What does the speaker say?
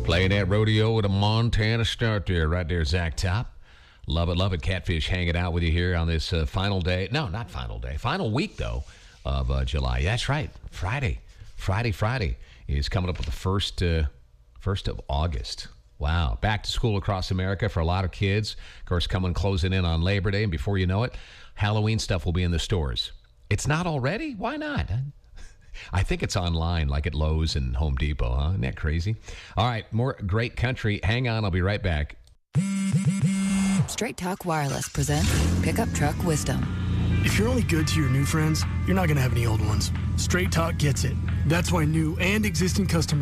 Playing that rodeo with a Montana start there. Right there, Zach Top. Love it, love it. Catfish hanging out with you here on this final day. No, not final day. Final week, though, of July. That's right. Friday is coming up with the 1st of August. Wow. Back to school across America for a lot of kids. Of course, closing in on Labor Day. And before you know it, Halloween stuff will be in the stores. It's not already? Why not? I think it's online, like at Lowe's and Home Depot, huh? Isn't that crazy? All right, more great country. Hang on, I'll be right back. Straight Talk Wireless presents Pickup Truck Wisdom. If you're only good to your new friends, you're not going to have any old ones. Straight Talk gets it. That's why new and existing customers